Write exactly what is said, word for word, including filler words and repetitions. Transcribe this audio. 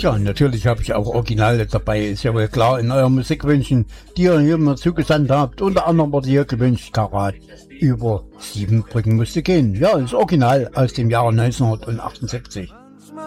Tja, natürlich habe ich auch Originale dabei, ist ja wohl klar, in euren Musikwünschen, die ihr hier mir zugesandt habt. Unter anderem wurde hier gewünscht, Karat, über sieben Brücken musste gehen. Ja, das Original aus dem Jahre neunzehnhundertachtundsiebzig.